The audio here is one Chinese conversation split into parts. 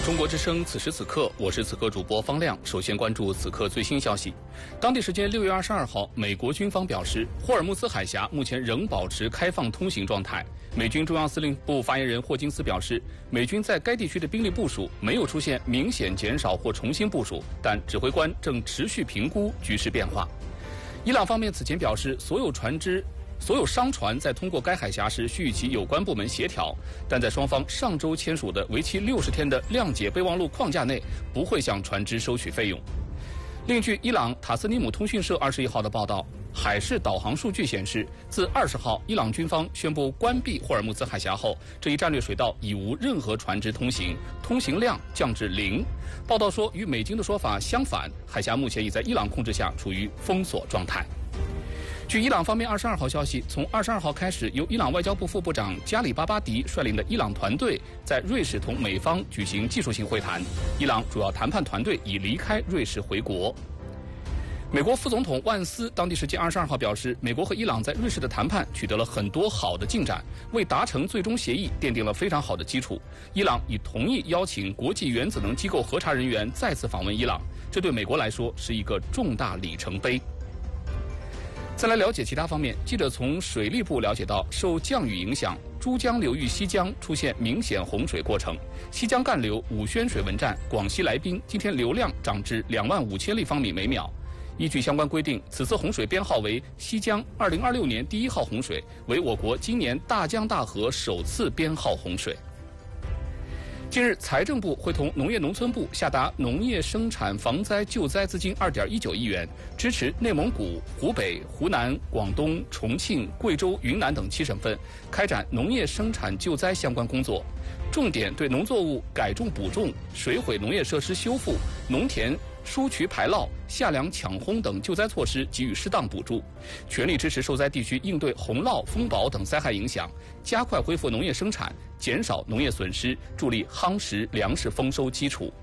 中国之声，此时此刻，我是此刻主播方亮。首先关注此刻最新消息。当地时间6月22号，美国军方表示，霍尔木兹海峡目前仍保持开放通行状态。美军中央司令部发言人霍金斯表示，美军在该地区的兵力部署没有出现明显减少或重新部署，但指挥官正持续评估局势变化。伊朗方面此前表示，所有商船在通过该海峡时需与其有关部门协调，但在双方上周签署的为期60天的谅解备忘录框架内，不会向船只收取费用。另据伊朗塔斯尼姆通讯社21号的报道，海事导航数据显示，自20号伊朗军方宣布关闭霍尔木兹海峡后，这一战略水道已无任何船只通行，通行量降至0。报道说，与美军的说法相反，海峡目前已在伊朗控制下处于封锁状态。据伊朗方面22号消息，从22号开始，由伊朗外交部副部长加里巴巴迪率领的伊朗团队在瑞士同美方举行技术性会谈。伊朗主要谈判团队已离开瑞士回国。美国副总统万斯当地时间22号表示，美国和伊朗在瑞士的谈判取得了很多好的进展，为达成最终协议奠定了非常好的基础。伊朗已同意邀请国际原子能机构核查人员再次访问伊朗，这对美国来说是一个重大里程碑。再来了解其他方面，记者从水利部了解到，受降雨影响，珠江流域西江出现明显洪水过程。西江干流武宣水文站广西来宾今天流量涨至25000立方米每秒。依据相关规定，此次洪水编号为西江2026年第1号洪水，为我国今年大江大河首次编号洪水。近日，财政部会同农业农村部下达农业生产防灾救灾资金2.19亿元，支持内蒙古、湖北、湖南、广东、重庆、贵州、云南等7省份开展农业生产救灾相关工作，重点对农作物改种补种、水毁农业设施修复、农田疏渠排涝、夏粮抢烘等救灾措施给予适当补助，全力支持受灾地区应对洪涝、风雹等灾害影响，加快恢复农业生产，减少农业损失，助力夯实粮食丰收基础。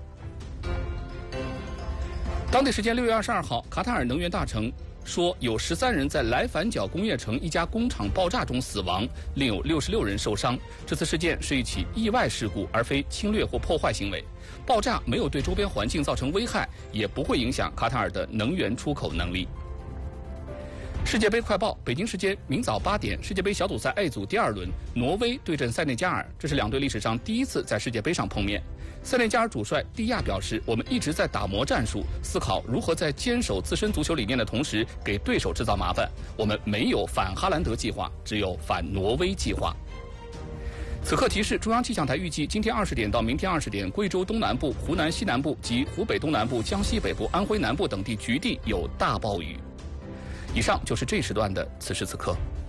当地时间6月22号，卡塔尔能源大臣说，有13人在莱凡角工业城一家工厂爆炸中死亡，另有66人受伤。这次事件是一起意外事故，而非侵略或破坏行为。爆炸没有对周边环境造成危害，也不会影响卡塔尔的能源出口能力。世界杯快报：北京时间明早8点，世界杯小组赛 A 组第2轮，挪威对阵塞内加尔，这是两队历史上第一次在世界杯上碰面。塞内加尔主帅蒂亚表示，我们一直在打磨战术，思考如何在坚守自身足球理念的同时给对手制造麻烦。我们没有反哈兰德计划，只有反挪威计划。此刻提示，中央气象台预计今天20点到明天20点，贵州东南部、湖南西南部及湖北东南部、江西北部、安徽南部等地局地有大暴雨。以上就是这一时段的此时此刻。